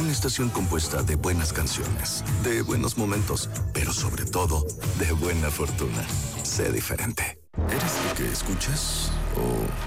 Una estación compuesta de buenas canciones, de buenos momentos, pero sobre todo, de buena fortuna. Sé diferente. ¿Eres lo que escuchas o